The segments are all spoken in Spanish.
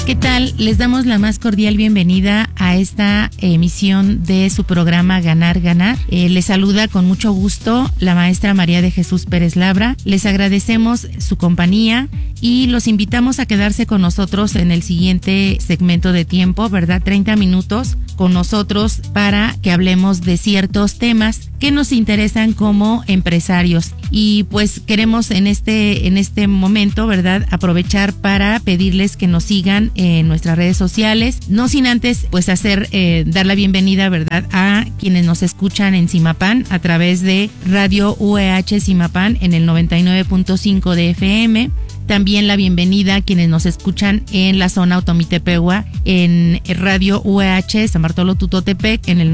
¿Qué tal? Les damos la más cordial bienvenida a esta emisión de su programa Ganar, Ganar. Les saluda con mucho gusto la maestra María de Jesús Pérez Labra. Les agradecemos su compañía y los invitamos a quedarse con nosotros en el siguiente segmento de tiempo, ¿verdad? 30 minutos con nosotros para que hablemos de ciertos temas que nos interesan como empresarios. Y pues queremos en este momento, ¿verdad?, aprovechar para pedirles que nos sigan en nuestras redes sociales, no sin antes pues dar la bienvenida, ¿verdad?, a quienes nos escuchan en Zimapán a través de Radio UEH Zimapán en el 99.5 de FM. También la bienvenida a quienes nos escuchan en la zona Otomitepegua en Radio UEH San Bartolo Tutotepec en el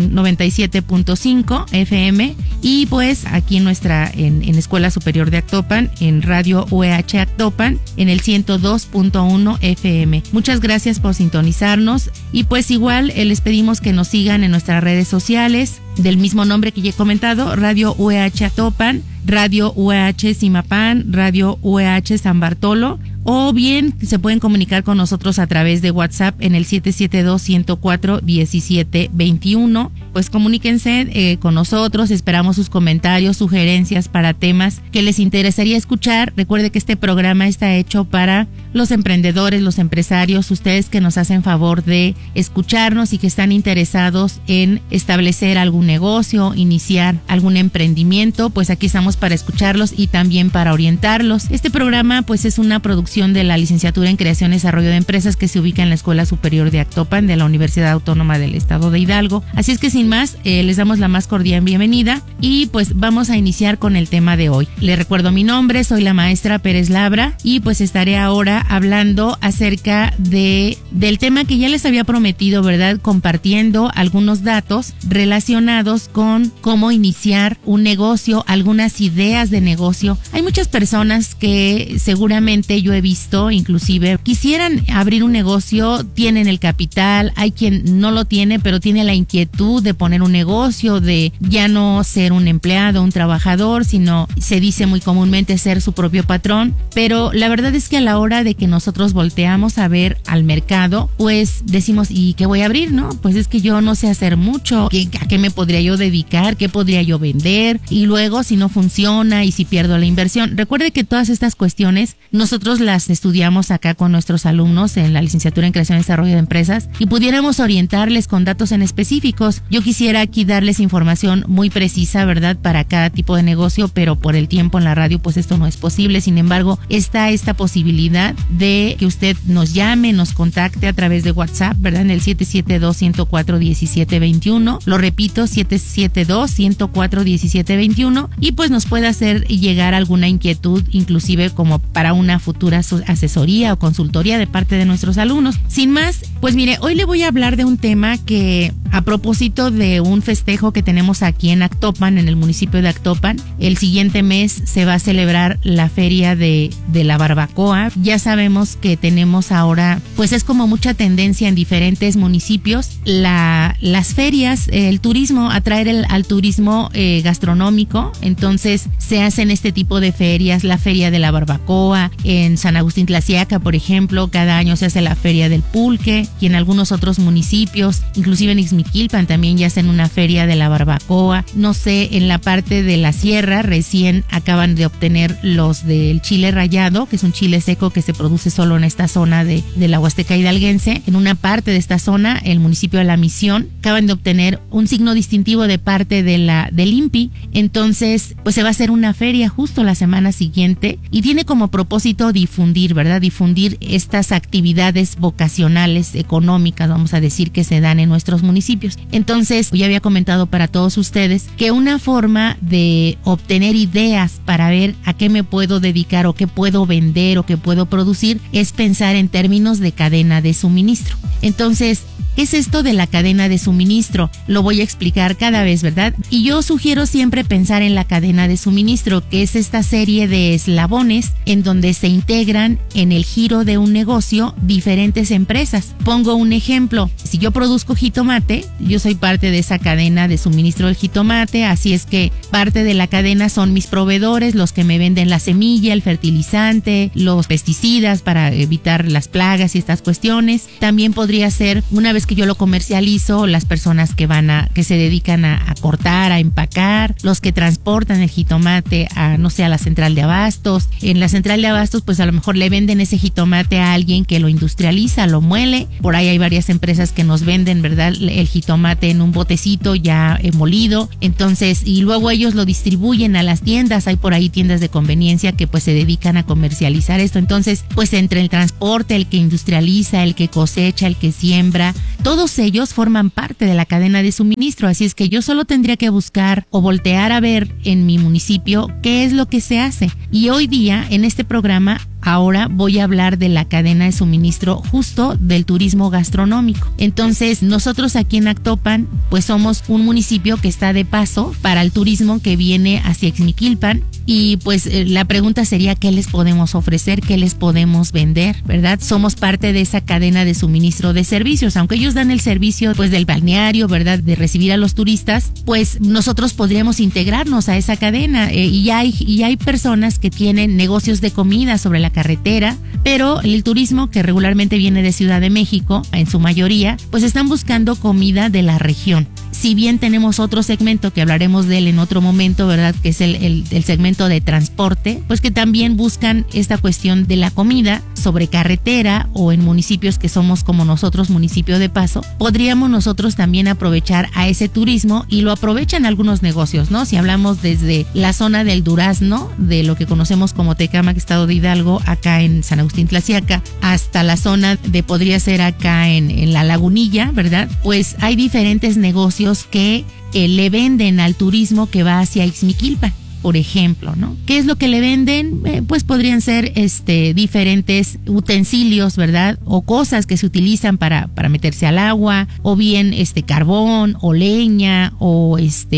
97.5 FM y pues aquí en Escuela Superior de Actopan en Radio UEH Actopan en el 102.1 FM. Muchas gracias por sintonizarnos y pues igual les pedimos que nos sigan en nuestras redes sociales del mismo nombre que ya he comentado, Radio UEH Actopan, Radio UEH Zimapán, Radio UEH San Bartolo, o bien se pueden comunicar con nosotros a través de WhatsApp en el 772-104-1721. Pues comuníquense con nosotros, esperamos sus comentarios, sugerencias para temas que les interesaría escuchar. Recuerde que este programa está hecho para los emprendedores, los empresarios, ustedes que nos hacen favor de escucharnos y que están interesados en establecer algún negocio, iniciar algún emprendimiento, pues aquí estamos para escucharlos y también para orientarlos. Este programa pues es una producción de la Licenciatura en Creación y Desarrollo de Empresas que se ubica en la Escuela Superior de Actopan de la Universidad Autónoma del Estado de Hidalgo. Así es que sin más, les damos la más cordial bienvenida y pues vamos a iniciar con el tema de hoy. Les recuerdo mi nombre, soy la maestra Pérez Labra y pues estaré ahora hablando acerca del tema que ya les había prometido, ¿verdad? Compartiendo algunos datos relacionados con cómo iniciar un negocio, algunas ideas de negocio. Hay muchas personas que seguramente yo he visto, inclusive quisieran abrir un negocio, tienen el capital, hay quien no lo tiene, pero tiene la inquietud de poner un negocio, de ya no ser un empleado, un trabajador, sino se dice muy comúnmente ser su propio patrón. Pero la verdad es que a la hora de que nosotros volteamos a ver al mercado, pues decimos, ¿y qué voy a abrir, no? Pues es que yo no sé hacer mucho, ¿a qué me podría yo dedicar? ¿Qué podría yo vender? Y luego si no funciona y si pierdo la inversión. Recuerde que todas estas cuestiones nosotros las estudiamos acá con nuestros alumnos en la Licenciatura en Creación y Desarrollo de Empresas y pudiéramos orientarles con datos en específicos. Yo quisiera aquí darles información muy precisa, ¿verdad?, para cada tipo de negocio, pero por el tiempo en la radio pues esto no es posible. Sin embargo, está esta posibilidad de que usted nos llame, nos contacte a través de WhatsApp, ¿verdad?, en el 772-104-1721. Lo repito, 772-104-1721 y pues nos puede hacer llegar alguna inquietud, inclusive como para una futura asesoría o consultoría de parte de nuestros alumnos. Sin más, pues mire, hoy le voy a hablar de un tema que a propósito de un festejo que tenemos aquí en Actopan, en el municipio de Actopan, el siguiente mes se va a celebrar la feria de la barbacoa. Ya sabemos que tenemos ahora, pues es como mucha tendencia en diferentes municipios, las ferias, el turismo, atraer al turismo gastronómico. Entonces se hacen este tipo de ferias, la feria de la barbacoa, en San Agustín Tlaxiaca, por ejemplo, cada año se hace la feria del pulque y en algunos otros municipios, inclusive en Ixmiquilpan también ya hacen una feria de la barbacoa. No sé, en la parte de la sierra recién acaban de obtener los del chile rallado, que es un chile seco que se produce solo en esta zona de la Huasteca hidalguense. En una parte de esta zona, el municipio de La Misión, acaban de obtener un signo distintivo de parte del INPI. Entonces, pues se va a hacer una feria justo la semana siguiente y tiene como propósito difundir, ¿verdad? Difundir estas actividades vocacionales, económicas, vamos a decir, que se dan en nuestros municipios. Entonces, ya había comentado para todos ustedes que una forma de obtener ideas para ver a qué me puedo dedicar o qué puedo vender o qué puedo producir es pensar en términos de cadena de suministro. Entonces, ¿qué es esto de la cadena de suministro? Lo voy a explicar cada vez, ¿verdad? Y yo sugiero siempre pensar en la cadena de suministro, que es esta serie de eslabones en donde se integran en el giro de un negocio diferentes empresas. Pongo un ejemplo. Si yo produzco jitomate, jitomate. Yo soy parte de esa cadena de suministro del jitomate, así es que parte de la cadena son mis proveedores, los que me venden la semilla, el fertilizante, los pesticidas para evitar las plagas y estas cuestiones. También podría ser, una vez que yo lo comercializo, las personas que se dedican a cortar, a empacar, los que transportan el jitomate a, no sé, a la central de abastos. En la central de abastos, pues a lo mejor le venden ese jitomate a alguien que lo industrializa, lo muele. Por ahí hay varias empresas que nos venden, ¿verdad?, el jitomate en un botecito ya molido. Entonces, y luego ellos lo distribuyen a las tiendas. Hay por ahí tiendas de conveniencia que pues se dedican a comercializar esto. Entonces, pues entre el transporte, el que industrializa, el que cosecha, el que siembra, todos ellos forman parte de la cadena de suministro. Así es que yo solo tendría que buscar o voltear a ver en mi municipio qué es lo que se hace. Y hoy día, en este programa, ahora voy a hablar de la cadena de suministro justo del turismo gastronómico. Entonces, nosotros aquí en Actopan, pues somos un municipio que está de paso para el turismo que viene hacia Ixmiquilpan. Y pues la pregunta sería, ¿qué les podemos ofrecer? ¿Qué les podemos vender? ¿Verdad? Somos parte de esa cadena de suministro de servicios. Aunque ellos dan el servicio pues del balneario, ¿verdad?, de recibir a los turistas, pues nosotros podríamos integrarnos a esa cadena. Y hay personas que tienen negocios de comida sobre la carretera, pero el turismo que regularmente viene de Ciudad de México, en su mayoría, pues están buscando comida de la región. Si bien tenemos otro segmento que hablaremos de él en otro momento, ¿verdad?, que es el segmento de transporte, pues que también buscan esta cuestión de la comida sobre carretera o en municipios que somos como nosotros, municipio de paso. Podríamos nosotros también aprovechar a ese turismo y lo aprovechan algunos negocios, ¿no? Si hablamos desde la zona del Durazno, de lo que conocemos como Tecámac, Estado de Hidalgo, acá en San Agustín Tlaxiaca, hasta la zona de, podría ser acá en la Lagunilla, ¿verdad? Pues hay diferentes negocios que le venden al turismo que va hacia Ixmiquilpan, por ejemplo, ¿no? ¿Qué es lo que le venden? Pues podrían ser diferentes utensilios, ¿verdad? O cosas que se utilizan para meterse al agua, o bien carbón, o leña, o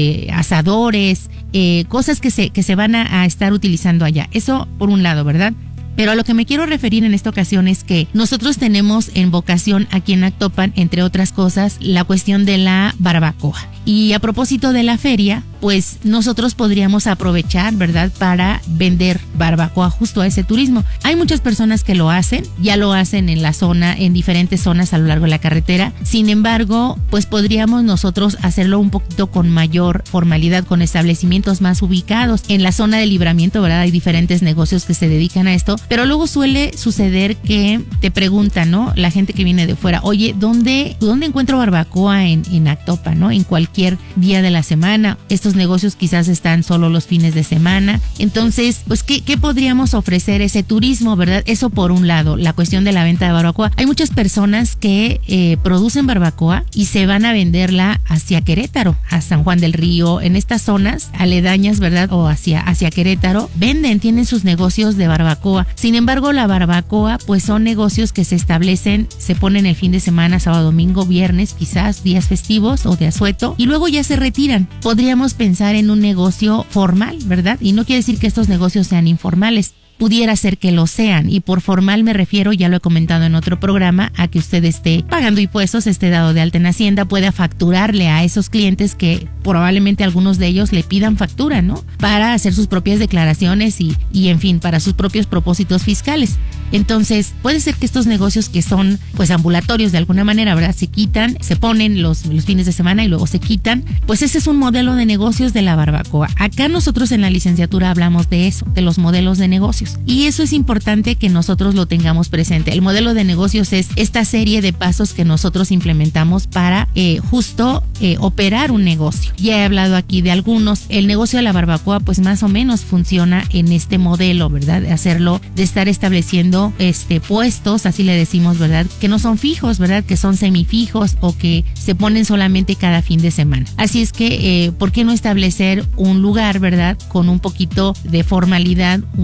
asadores, cosas que se van a estar utilizando allá. Eso por un lado, ¿verdad? Pero a lo que me quiero referir en esta ocasión es que nosotros tenemos en vocación aquí en Actopan, entre otras cosas, la cuestión de la barbacoa. Y a propósito de la feria, pues nosotros podríamos aprovechar, ¿verdad?, para vender barbacoa justo a ese turismo. Hay muchas personas que lo hacen, ya lo hacen en la zona, en diferentes zonas a lo largo de la carretera. Sin embargo, pues podríamos nosotros hacerlo un poquito con mayor formalidad, con establecimientos más ubicados. En la zona de Libramiento, ¿verdad?, hay diferentes negocios que se dedican a esto, pero luego suele suceder que te preguntan, ¿no?, la gente que viene de fuera, oye, ¿dónde encuentro barbacoa en Actopan, ¿no?, en cualquier día de la semana? Estos negocios quizás están solo los fines de semana. Entonces, pues, ¿qué podríamos ofrecer ese turismo, verdad? Eso por un lado, la cuestión de la venta de barbacoa. Hay muchas personas que producen barbacoa y se van a venderla hacia Querétaro, a San Juan del Río, en estas zonas aledañas, ¿verdad? O hacia Querétaro, tienen sus negocios de barbacoa. Sin embargo, la barbacoa, pues son negocios que se establecen, se ponen el fin de semana, sábado, domingo, viernes, quizás días festivos o de asueto, y luego ya se retiran. Podríamos pensar en un negocio formal, ¿verdad? Y no quiere decir que estos negocios sean informales. Pudiera ser que lo sean, y por formal me refiero, ya lo he comentado en otro programa, a que usted esté pagando impuestos, esté dado de alta en Hacienda, pueda facturarle a esos clientes que probablemente algunos de ellos le pidan factura, ¿no?, para hacer sus propias declaraciones y en fin, para sus propios propósitos fiscales. Entonces, puede ser que estos negocios que son pues ambulatorios de alguna manera, ¿verdad?, se quitan, se ponen los fines de semana y luego se quitan. Pues ese es un modelo de negocios de la barbacoa. Acá nosotros en la licenciatura hablamos de eso, de los modelos de negocios. Y eso es importante que nosotros lo tengamos presente. El modelo de negocios es esta serie de pasos que nosotros implementamos para justo operar un negocio. Ya he hablado aquí de algunos. El negocio de la barbacoa pues más o menos funciona en este modelo, ¿verdad?, de hacerlo, de estar estableciendo puestos, así le decimos, ¿verdad?, que no son fijos, ¿verdad?, que son semifijos o que se ponen solamente cada fin de semana. Así es que, ¿por qué no establecer un lugar, ¿verdad?, con un poquito de formalidad, un local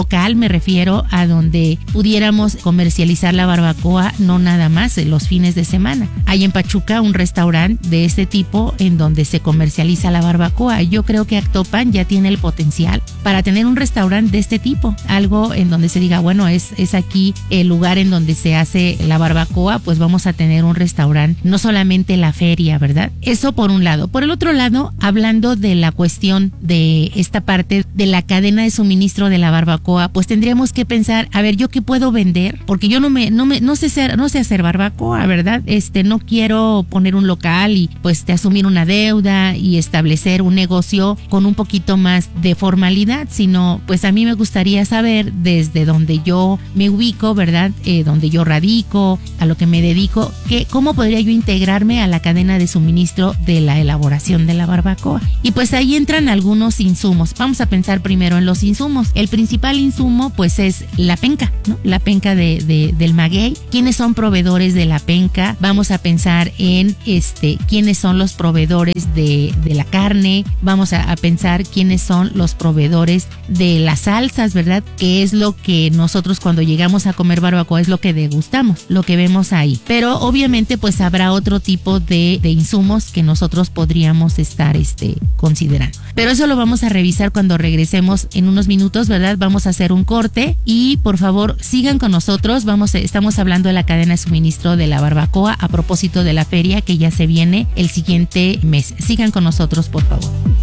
local, me refiero a donde pudiéramos comercializar la barbacoa, no nada más los fines de semana. Hay en Pachuca un restaurante de este tipo en donde se comercializa la barbacoa. Yo creo que Actopan ya tiene el potencial para tener un restaurante de este tipo, algo en donde se diga, bueno, es aquí el lugar en donde se hace la barbacoa, pues vamos a tener un restaurante, no solamente la feria, ¿verdad? Eso por un lado. Por el otro lado, hablando de la cuestión de esta parte de la cadena de suministro de la barbacoa, pues tendríamos que pensar, a ver, ¿yo qué puedo vender? Porque yo no sé hacer barbacoa, ¿verdad? No quiero poner un local y pues asumir una deuda y establecer un negocio con un poquito más de formalidad, sino pues a mí me gustaría saber desde donde yo me ubico, ¿verdad? Donde yo radico, a lo que me dedico, cómo podría yo integrarme a la cadena de suministro de la elaboración de la barbacoa. Y pues ahí entran algunos insumos. Vamos a pensar primero en los insumos. El principal insumo pues es la penca, ¿no? La penca del maguey. ¿Quiénes son proveedores de la penca? Vamos a pensar en quiénes son los proveedores de la carne. Vamos a pensar quiénes son los proveedores de las salsas, ¿verdad? Que es lo que nosotros cuando llegamos a comer barbacoa es lo que degustamos, lo que vemos ahí. Pero obviamente pues habrá otro tipo de insumos que nosotros podríamos estar considerando. Pero eso lo vamos a revisar cuando regresemos en unos minutos, ¿verdad? Vamos a hacer un corte y por favor sigan con nosotros. Estamos hablando de la cadena de suministro de la barbacoa a propósito de la feria que ya se viene el siguiente mes. Sigan con nosotros, por favor.